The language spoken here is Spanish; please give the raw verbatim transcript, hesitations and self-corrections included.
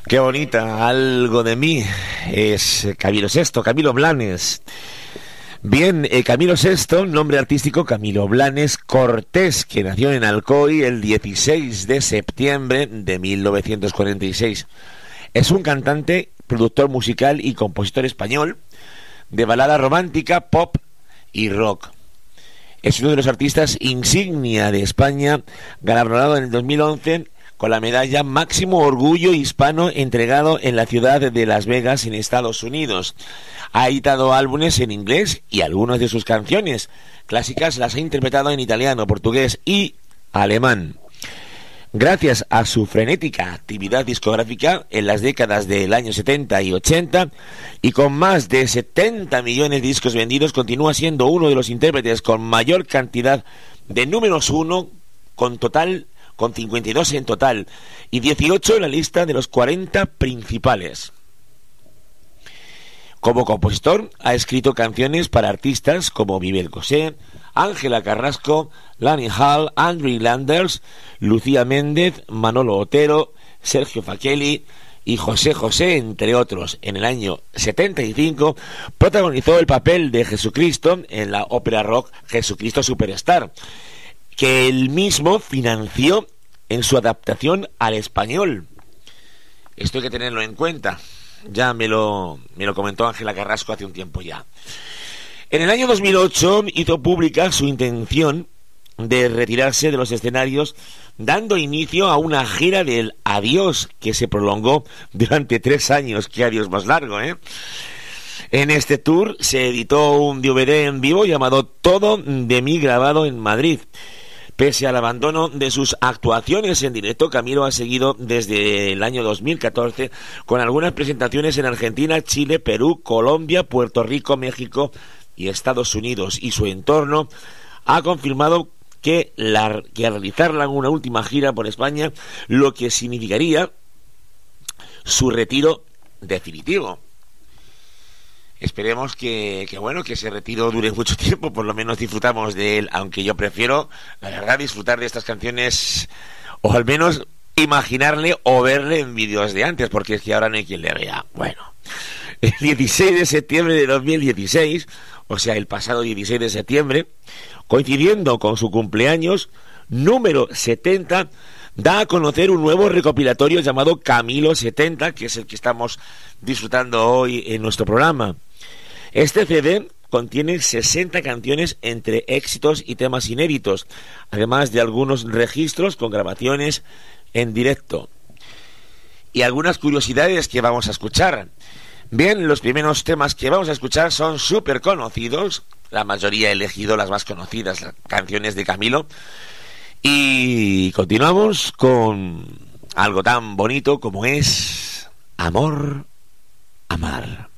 Qué bonita, algo de mí. Es Camilo Sesto, Camilo Blanes. Bien, eh, Camilo Sesto, nombre artístico Camilo Blanes Cortés, que nació en Alcoy el dieciséis de septiembre de mil novecientos cuarenta y seis. Es un cantante, productor musical y compositor español de balada romántica, pop y rock. Es uno de los artistas insignia de España, galardonado en el dos mil once con la medalla Máximo Orgullo Hispano, entregado en la ciudad de Las Vegas, en Estados Unidos. Ha editado álbumes en inglés y algunas de sus canciones clásicas las ha interpretado en italiano, portugués y alemán. Gracias a su frenética actividad discográfica en las décadas del año setenta y ochenta, y con más de setenta millones de discos vendidos, continúa siendo uno de los intérpretes con mayor cantidad de números uno, con total con cincuenta y dos en total, y dieciocho en la lista de los cuarenta principales. Como compositor, ha escrito canciones para artistas como Miguel Bosé, Ángela Carrasco, Lani Hall, Andrew Landers, Lucía Méndez, Manolo Otero, Sergio Fakeli y José José, entre otros. En el año setenta y cinco protagonizó el papel de Jesucristo en la ópera rock Jesucristo Superstar, que él mismo financió en su adaptación al español. Esto hay que tenerlo en cuenta. Ya me lo, me lo comentó Ángela Carrasco hace un tiempo ya. En el año dos mil ocho hizo pública su intención de retirarse de los escenarios, dando inicio a una gira del adiós que se prolongó durante tres años. Qué adiós más largo, ¿eh? En este tour se editó un D V D en vivo llamado Todo de mí, grabado en Madrid. Pese al abandono de sus actuaciones en directo, Camilo ha seguido desde el año dos mil catorce con algunas presentaciones en Argentina, Chile, Perú, Colombia, Puerto Rico, México y Estados Unidos. Y su entorno ha confirmado que, la, que al realizar una última gira por España, lo que significaría su retiro definitivo. Esperemos que, que bueno, que ese retiro dure mucho tiempo, por lo menos disfrutamos de él, aunque yo prefiero, la verdad, disfrutar de estas canciones, o al menos imaginarle o verle en vídeos de antes, porque es que ahora no hay quien le vea. Bueno, el dieciséis de septiembre de dos mil dieciséis, o sea, el pasado dieciséis de septiembre, coincidiendo con su cumpleaños número setenta, da a conocer un nuevo recopilatorio llamado Camilo setenta, que es el que estamos disfrutando hoy en nuestro programa. Este C D contiene sesenta canciones entre éxitos y temas inéditos, además de algunos registros con grabaciones en directo. Y algunas curiosidades que vamos a escuchar. Bien, los primeros temas que vamos a escuchar son súper conocidos, la mayoría he elegido las más conocidas, las canciones de Camilo. Y continuamos con algo tan bonito como es Amor, Amar.